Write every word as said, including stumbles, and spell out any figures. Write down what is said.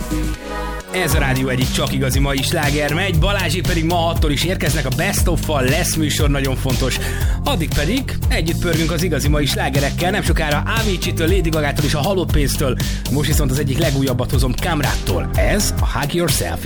Ez a rádió egyik csak igazi mai sláger megy, Balázsék pedig ma hattól is érkeznek a Best of-val, lesz műsor, nagyon fontos. Addig pedig együtt pörgünk az igazi mai slágerekkel, nem sokára Avicii-től, Lady Gagától és a Halott Pénztől. Most viszont az egyik legújabbat hozom Kamrattól. Ez a Hug Yourself